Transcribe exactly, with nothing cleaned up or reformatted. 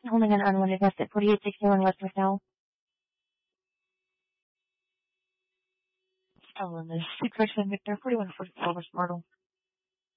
Holding an unwanted nest at forty-eight sixty-one West Marcel. Stolen this. Six Victor, forty-one forty-four West Myrtle.